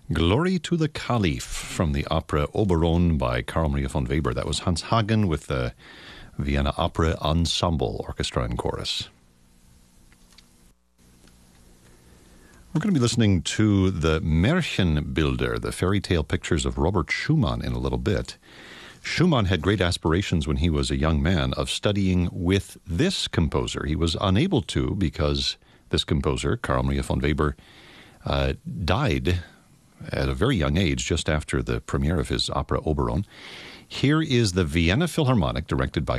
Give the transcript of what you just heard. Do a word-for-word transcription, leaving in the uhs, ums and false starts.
Glory to the Caliph from the opera Oberon by Carl Maria von Weber. That was Hans Hagen with the Vienna Opera Ensemble Orchestra and Chorus. We're going to be listening to the Märchenbilder, the fairy tale pictures of Robert Schumann in a little bit. Schumann had great aspirations when he was a young man of studying with this composer. He was unable to because this composer, Carl Maria von Weber, uh, died at a very young age, just after the premiere of his opera Oberon. Here is the Vienna Philharmonic, directed by